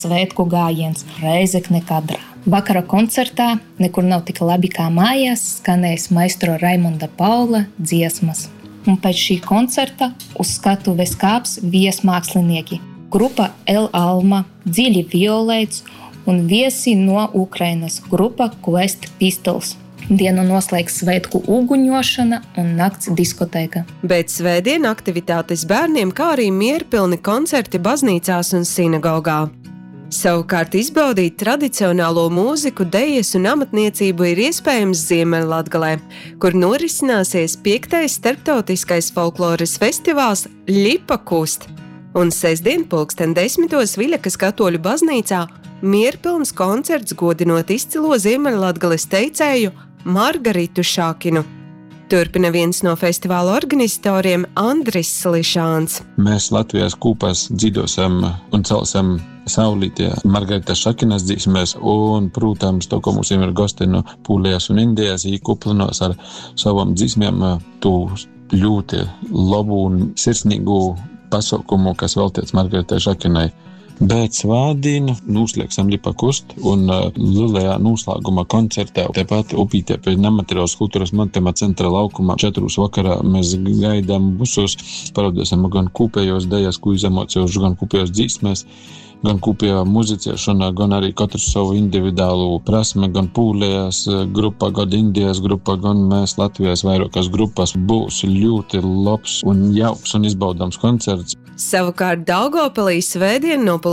Svētku gājiens Reizekne kadrā. Vakara koncertā Nekur nav tik labi kā mājās skanēs maestro Raimonda Paula dziesmas. Un pēc šī koncerta uz skatuves kāps viesmākslinieki, grupa El Alma, Dziļi Violēts un viesi no Ukrainas, grupa Quest Pistols. Dienu noslēgs svētku uguņošana un nakts diskotēka. Bet svētdien aktivitātes bērniem, kā arī mierpilni koncerti baznīcās un sinagogā. Savukārt izbaudīt tradicionālo mūziku, dejas un amatniecību ir iespējams Ziemeļlatgalē, kur norisināsies 5. starptautiskais folkloras festivāls Ļipa kust. Un sestdien 10:00 Viļakas katoļu baznīcā mierpilns koncerts godinot izcilo Ziemeļlatgales teicēju Margaritu Šākinu. Turpina viens no festivāla organizatoriem Andris Slišāns. Mēs Latvijas kūpās dziedosam un celsim saulītie Margarita Šakinas dzīsmēs un, protams, to, ko mums ir gosti no Pūlijas un Indijas, īkuplinos ar savam dzīsmēm tu ļoti labu un sirsnīgu pasaukumu, kas veltīts Margaritai Šakinai. Bet svātdien noslēgsim Ļipa kust un lielajā noslēguma koncertā tepat upītē pie Nemateriālas kultūras mantojuma centra laukumā 4 vakarā mēs gaidām visus, parodēsim gan kopējos dejas, kuizemocijas, gan kopējos dzīsmēs, gan kopējā muzicēšana, gan arī katrs savu individuālu prasme, gan Pūlijas grupa, gan Indijas grupa, gan mēs Latvijas vairākas grupas. Būs ļoti labs un jauks un izbaudāms koncerts. Savukārt Daugavpilī svētdien no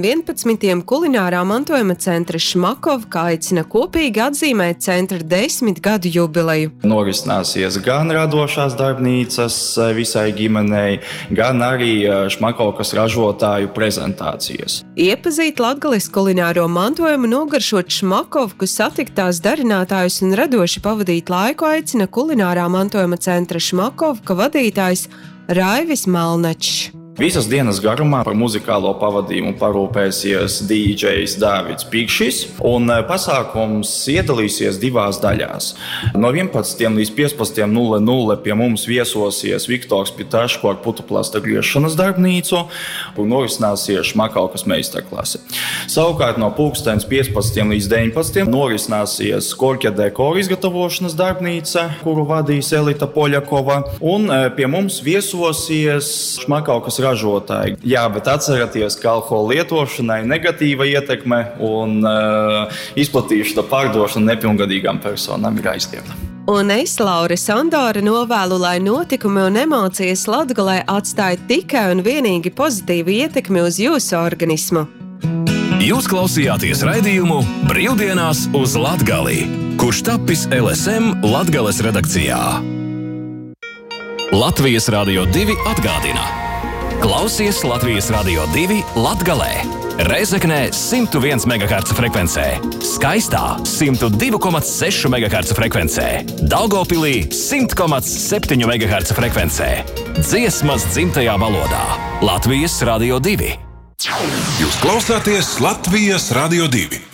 11:00 kulinārā mantojuma centra Šmakovka aicina kopīgi atzīmēt centra 10 gadu jubileju. Norisināsies gan radošās darbnīcas visai ģimenei, gan arī Šmakovkas ražotāju prezentācijas. Iepazīt Latgales kulināro mantojumu, nogaršot Šmakovku, satikt tās darinātājus un radoši pavadīt laiku aicina kulinārā mantojuma centra Šmakovka vadītājs Raivis Malnečs. Visas dienas garumā par muzikālo pavadījumu parūpēsies DJs Dāvids Pikšis, un pasākums iedalīsies 2 daļās. No 11 līdz 15:00 pie mums viesosies Viktors Pitaško ar putuplasta griešanas darbnīcu, kur norisināsies Šmakovkas meistarklase. Savukārt no 15 līdz 19 norisināsies Korķa dekoru izgatavošanas darbnīca, kuru vadīs Elita Poļakova, un pie mums viesosies Šmakovkas ražotāji. Jā, bet atcerieties, ka alkohola lietošanai negatīva ietekme un izplatīšana pārdošana nepilngadīgām personām ir aizliegta. Un es, Laura Sandora, novēlu, lai notikumi un emocijas Latgalē atstāja tikai un vienīgi pozitīvu ietekmi uz jūsu organismu. Jūs klausījāties raidījumu Brīvdienās uz Latgali, kurš tapis LSM Latgales redakcijā. Latvijas Radio 2 atgādina. Klausies Latvijas Radio 2 Latgalē, Reizeknē 101 MHz frekvencē, Skaistā 102,6 MHz frekvencē, Daugavpilī 100,7 MHz frekvencē. Dziesmas dzimtajā valodā. Latvijas Radio 2. Jūs klausāties Latvijas Radio 2.